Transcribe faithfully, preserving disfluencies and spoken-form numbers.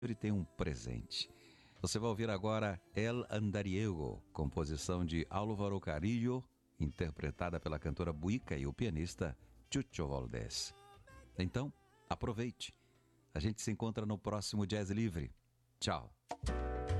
Ele tem um presente. Você vai ouvir agora El Andariego, composição de Álvaro Carrillo, interpretada pela cantora Buica e o pianista Chucho Valdés. Então, aproveite. A gente se encontra no próximo Jazz Livre. Tchau.